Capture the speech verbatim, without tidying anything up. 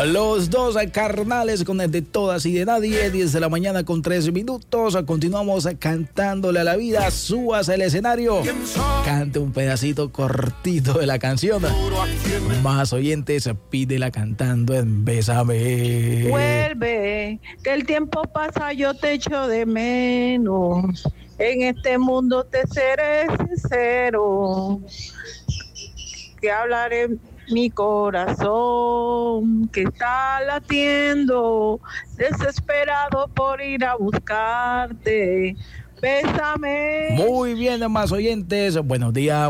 Los dos carnales con el de todas y de nadie, diez de la mañana con tres minutos. Continuamos cantándole a la vida. Subas al escenario, cante un pedacito cortito de la canción. Más oyentes, pídela cantando en Bésame. Vuelve, que el tiempo pasa, yo te echo de menos. En este mundo te seré sincero, que hablaré mi corazón, que está latiendo, desesperado por ir a buscarte. Bésame. Muy bien, más oyentes. Buenos días.